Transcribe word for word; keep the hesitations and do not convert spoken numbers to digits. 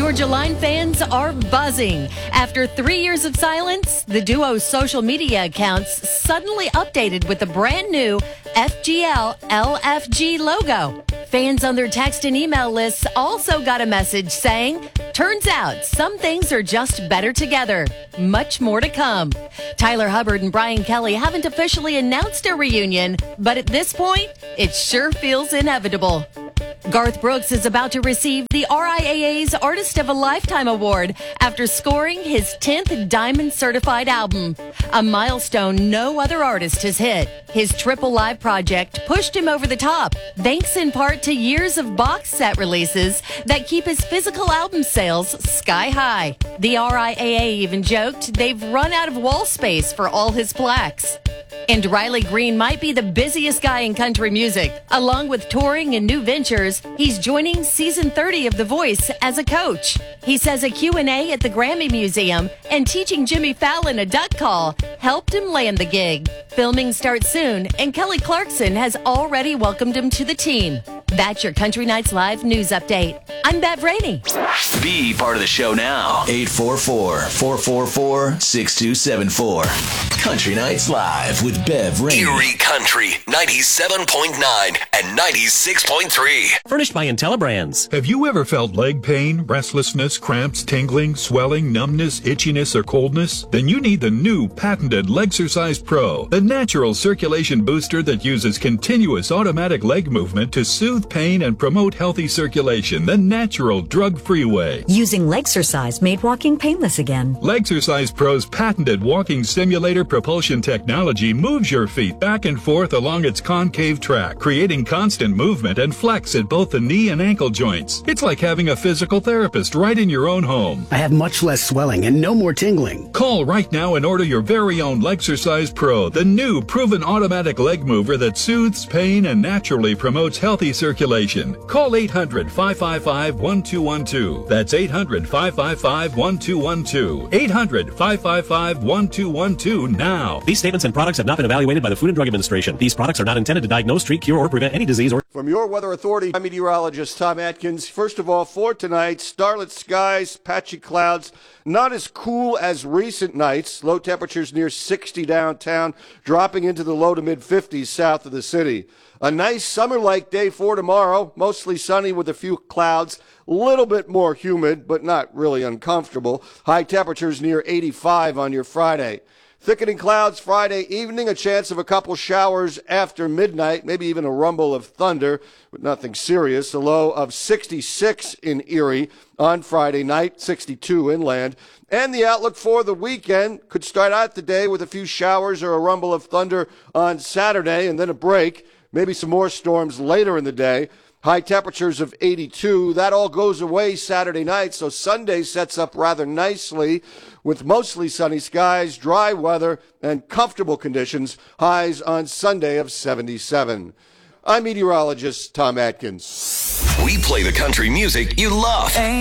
Georgia Line fans are buzzing. After three years of silence, the duo's social media accounts suddenly updated with the brand new F G L L F G logo. Fans on their text and email lists also got a message saying, turns out some things are just better together. Much more to come. Tyler Hubbard and Brian Kelly haven't officially announced a reunion, but at this point, it sure feels inevitable. Garth Brooks is about to receive the R I A A's Artist of a Lifetime Award after scoring his tenth Diamond Certified album, a milestone no other artist has hit. His Triple Live project pushed him over the top, thanks in part to years of box set releases that keep his physical album sales sky high. The R I A A even joked they've run out of wall space for all his plaques. And Riley Green might be the busiest guy in country music. Along with touring and new ventures, he's joining season thirty of The Voice as a coach. He says a Q and A at the Grammy Museum and teaching Jimmy Fallon a duck call helped him land the gig. Filming starts soon, and Kelly Clarkson has already welcomed him to the team. That's your Country Nights Live news update. I'm Bev Rainey. Be part of the show now. eight four four, four four four, six two seven four. Country Nights Live with Bev Rainey. Erie Country, ninety-seven point nine and ninety-six point three. Furnished by IntelliBrands. Have you ever felt leg pain, restlessness, cramps, tingling, swelling, numbness, itchiness, or coldness? Then you need the new patented Legsercise Pro, the natural circulation booster that uses continuous automatic leg movement to soothe pain and promote healthy circulation the natural drug-free way. Using Legsercise made walking painless again. Legsercise Pro's patented walking simulator propulsion technology moves your feet back and forth along its concave track, creating constant movement and flex at both the knee and ankle joints. It's like having a physical therapist right in your own home. I have much less swelling and no more tingling. Call right now and order your very own Legsercise Pro, the new proven automatic leg mover that soothes pain and naturally promotes healthy circulation. Call eight hundred, five five five, one two one two. That's eight hundred, five five five, one two one two. eight hundred, five five five, one two one two now. These statements and products have not been evaluated by the Food and Drug Administration. These products are not intended to diagnose, treat, cure, or prevent any disease or... From your Weather Authority, I'm meteorologist Tom Atkins. First of all, for tonight, starlit skies, patchy clouds, not as cool as recent nights. Low temperatures near sixty downtown, dropping into the low to mid fifties south of the city. A nice summer-like day for tomorrow, mostly sunny with a few clouds, a little bit more humid, but not really uncomfortable. High temperatures near eighty-five on your Friday. Thickening clouds Friday evening, a chance of a couple showers after midnight, maybe even a rumble of thunder, but nothing serious. A low of sixty-six in Erie on Friday night, sixty-two inland. And the outlook for the weekend could start out the day with a few showers or a rumble of thunder on Saturday, and then a break, maybe some more storms later in the day. High temperatures of eighty-two. That all goes away Saturday night, so Sunday sets up rather nicely with mostly sunny skies, dry weather, and comfortable conditions. Highs on Sunday of seventy-seven. I'm meteorologist Tom Atkins. We play the country music you love.